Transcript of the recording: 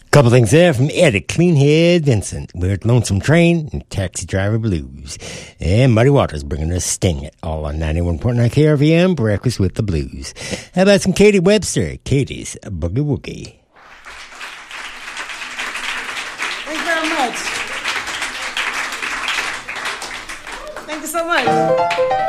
Couple things there from Eddie Cleanhead Vincent with Lonesome Train and Taxi Driver Blues. And Muddy Waters bringing us Sting It, all on 91.9 KRVM, Breakfast with the Blues. How about some Katie Webster, Katie's Boogie Woogie. Thank you very much. Thank you so much.